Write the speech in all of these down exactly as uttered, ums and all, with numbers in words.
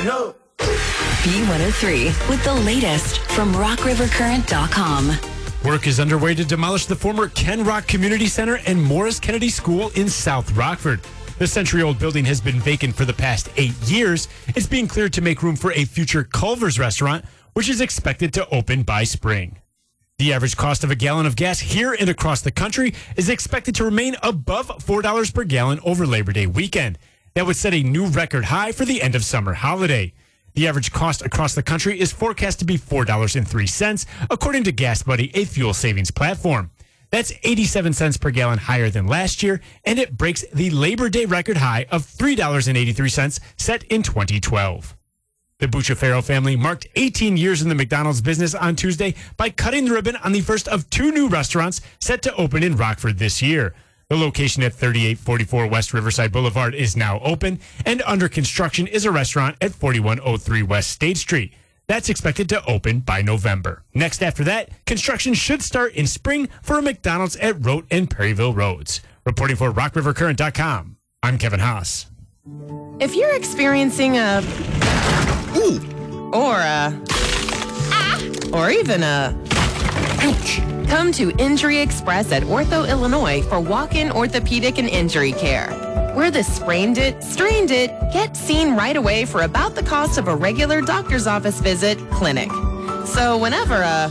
know. B one oh three with the latest from rock river current dot com. Work is underway to demolish the former Ken Rock Community Center and Morris Kennedy School in South Rockford. The century-old building has been vacant for the past eight years. It's being cleared to make room for a future Culver's restaurant, which is expected to open by spring. The average cost of a gallon of gas here and across the country is expected to remain above four dollars per gallon over Labor Day weekend. That would set a new record high for the end of summer holiday. The average cost across the country is forecast to be four dollars and three cents, according to GasBuddy, a fuel savings platform. That's eighty-seven cents per gallon higher than last year, and it breaks the Labor Day record high of three dollars and eighty-three cents set in twenty twelve. The Bucciafero family marked eighteen years in the McDonald's business on Tuesday by cutting the ribbon on the first of two new restaurants set to open in Rockford this year. The location at thirty-eight forty-four West Riverside Boulevard is now open, and under construction is a restaurant at forty-one oh three West State Street. That's expected to open by November. Next after that, construction should start in spring for a McDonald's at Rote and Perryville Roads. Reporting for rock river current dot com, I'm Kevin Haas. If you're experiencing a ooh, or a ah, or even a ouch, come to Injury Express at Ortho, Illinois for walk-in orthopedic and injury care. We're the sprained it, strained it, get seen right away for about the cost of a regular doctor's office visit clinic. So whenever a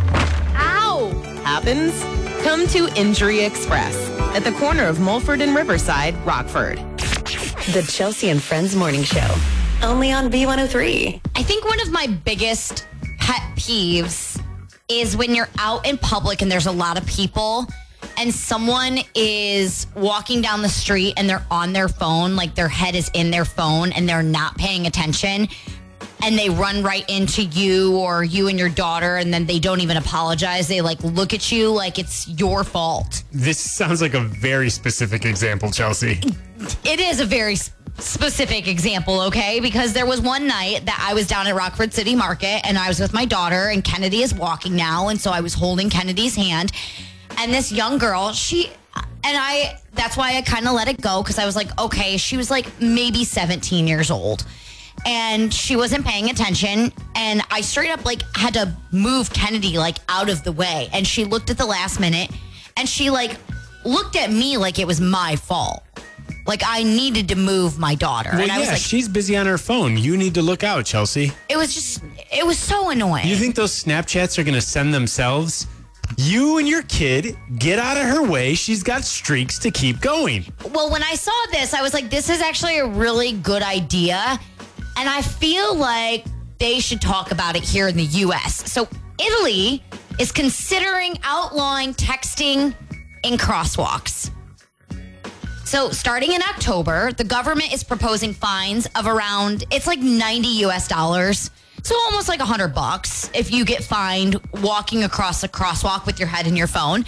ow happens, come to Injury Express at the corner of Mulford and Riverside, Rockford. The Chelsea and Friends Morning Show, only on B one oh three. I think one of my biggest pet peeves is when you're out in public and there's a lot of people and someone is walking down the street and they're on their phone, like their head is in their phone and they're not paying attention, and they run right into you or you and your daughter, and then they don't even apologize. They like look at you like it's your fault. This sounds like a very specific example, Chelsea. It is a very specific example, okay? Because there was one night that I was down at Rockford City Market and I was with my daughter, and Kennedy is walking now, and so I was holding Kennedy's hand, and this young girl, she, and I, that's why I kind of let it go, because I was like, okay, she was like maybe seventeen years old, and she wasn't paying attention, and I straight up like had to move Kennedy like out of the way, and she looked at the last minute, and she like looked at me like it was my fault. Like I needed to move my daughter. Well, and I yeah, was like, she's busy on her phone. You need to look out, Chelsea. It was just, it was so annoying. You think those Snapchats are going to send themselves? You and your kid, get out of her way. She's got streaks to keep going. Well, when I saw this, I was like, this is actually a really good idea. And I feel like they should talk about it here in the U S. So Italy is considering outlawing texting in crosswalks. So starting in October, the government is proposing fines of around, it's like ninety U S dollars. So almost like a hundred bucks if you get fined walking across a crosswalk with your head in your phone.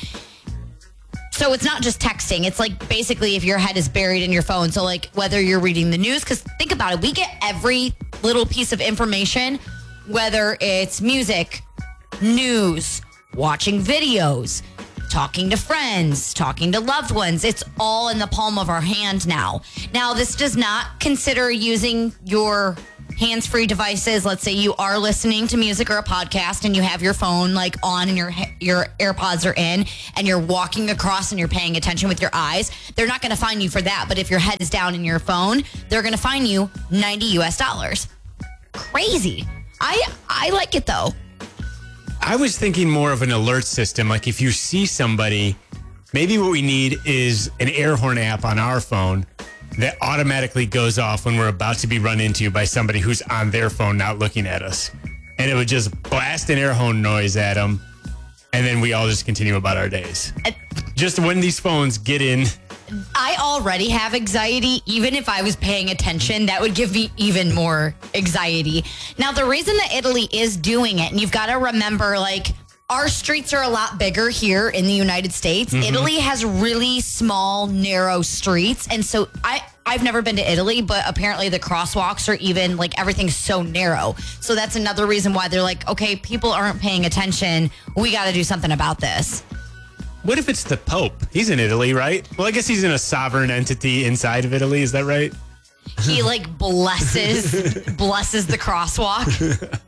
So it's not just texting. It's like basically if your head is buried in your phone. So like whether you're reading the news, because think about it, we get every little piece of information, whether it's music, news, watching videos, talking to friends, talking to loved ones. It's all in the palm of our hand now. Now, this does not consider using your hands-free devices. Let's say you are listening to music or a podcast and you have your phone like on and your your AirPods are in and you're walking across and you're paying attention with your eyes. They're not going to fine you for that. But if your head is down in your phone, they're going to fine you ninety U S dollars. Crazy. I I like it though. I was thinking more of an alert system. Like if you see somebody, maybe what we need is an air horn app on our phone that automatically goes off when we're about to be run into by somebody who's on their phone not looking at us. And it would just blast an air horn noise at them. And then we all just continue about our days. Uh, just when these phones get in. I already have anxiety. Even if I was paying attention, that would give me even more anxiety. Now, the reason that Italy is doing it, and you've got to remember, like, our streets are a lot bigger here in the United States. Mm-hmm. Italy has really small, narrow streets. And so I, I've never been to Italy, but apparently the crosswalks are even, like, everything's so narrow. So that's another reason why they're like, okay, people aren't paying attention. We got to do something about this. What if it's the Pope? He's in Italy, right? Well, I guess he's in a sovereign entity inside of Italy. Is that right? he like blesses blesses the crosswalk.